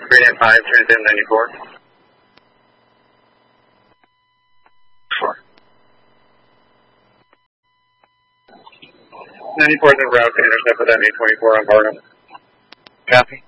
395, Transam 94. 4. 94 is en route to intercept with MA-24 on Barnum. Copy.